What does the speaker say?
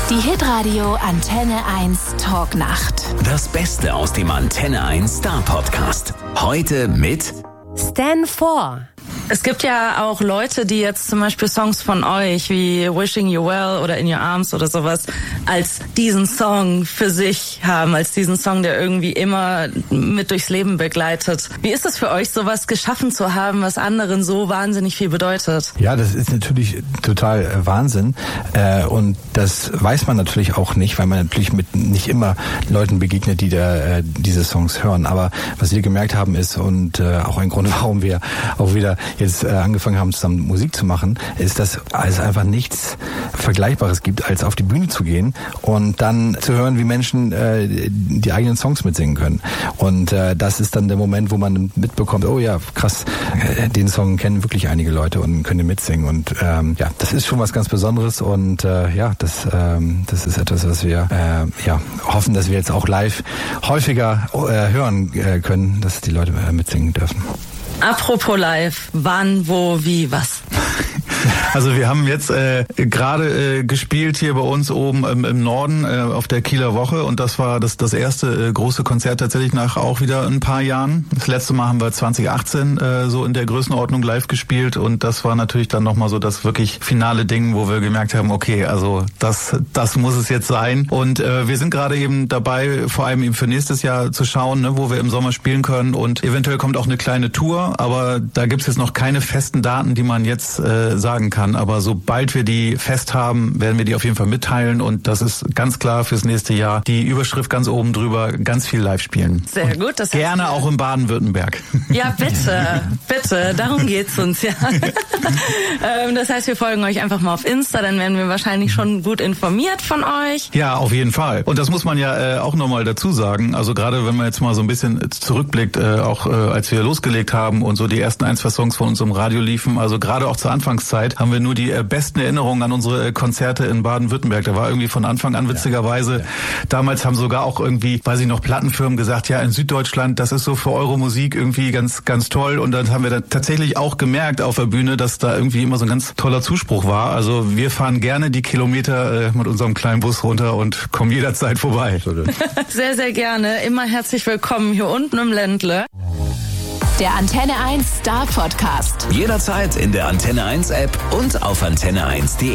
Die Hitradio Antenne 1 Talknacht. Das Beste aus dem Antenne 1 Star Podcast. Heute mit Stan 4. Es gibt ja auch Leute, die jetzt zum Beispiel Songs von euch wie Wishing You Well oder In Your Arms oder sowas als diesen Song für sich haben, als diesen Song, der irgendwie immer mit durchs Leben begleitet. Wie ist es für euch, sowas geschaffen zu haben, was anderen so wahnsinnig viel bedeutet? Ja, das ist natürlich total Wahnsinn und das weiß man natürlich auch nicht, weil man natürlich mit nicht immer Leuten begegnet, die da diese Songs hören. Aber was wir gemerkt haben ist, und auch ein Grund, warum wir auch wieder jetzt angefangen haben, zusammen Musik zu machen, ist, dass es einfach nichts Vergleichbares gibt, als auf die Bühne zu gehen und dann zu hören, wie Menschen die eigenen Songs mitsingen können. Und das ist dann der Moment, wo man mitbekommt, oh ja, krass, den Song kennen wirklich einige Leute und können den mitsingen. Und ja, das ist schon was ganz Besonderes und ja, das ist etwas, was wir hoffen, dass wir jetzt auch live häufiger hören können, dass die Leute mitsingen dürfen. Apropos live, wann, wo, wie, was? Also wir haben jetzt gerade gespielt hier bei uns oben im Norden auf der Kieler Woche und das war das erste große Konzert tatsächlich nach auch wieder ein paar Jahren. Das letzte Mal haben wir 2018 so in der Größenordnung live gespielt und das war natürlich dann nochmal so das wirklich finale Ding, wo wir gemerkt haben, okay, also das muss es jetzt sein. Und wir sind gerade eben dabei, vor allem eben für nächstes Jahr zu schauen, ne, wo wir im Sommer spielen können und eventuell kommt auch eine kleine Tour, aber da gibt's jetzt noch keine festen Daten, die man jetzt sagen kann. Aber sobald wir die fest haben, werden wir die auf jeden Fall mitteilen und das ist ganz klar fürs nächste Jahr. Die Überschrift ganz oben drüber, ganz viel live spielen. Sehr gut. Das gerne auch in Baden-Württemberg. Ja, bitte, darum geht's uns, ja. Das heißt, wir folgen euch einfach mal auf Insta, dann werden wir wahrscheinlich schon gut informiert von euch. Ja, auf jeden Fall. Und das muss man ja auch nochmal dazu sagen. Also gerade wenn man jetzt mal so ein bisschen zurückblickt, auch als wir losgelegt haben und so die ersten 1, 2 Songs von uns im Radio liefen, also gerade auch zur Anfangszeit, haben wir nur die besten Erinnerungen an unsere Konzerte in Baden-Württemberg. Da war irgendwie von Anfang an witzigerweise, damals haben sogar auch irgendwie, weiß ich noch, Plattenfirmen gesagt, ja, in Süddeutschland, das ist so für eure Musik irgendwie ganz, ganz toll. Und dann haben wir dann tatsächlich auch gemerkt auf der Bühne, dass da irgendwie immer so ein ganz toller Zuspruch war. Also wir fahren gerne die Kilometer mit unserem kleinen Bus runter und kommen jederzeit vorbei. Sehr, sehr gerne. Immer herzlich willkommen hier unten im Ländle. Der Antenne 1 Star Podcast. jederzeit in der Antenne 1 App und auf antenne1.de.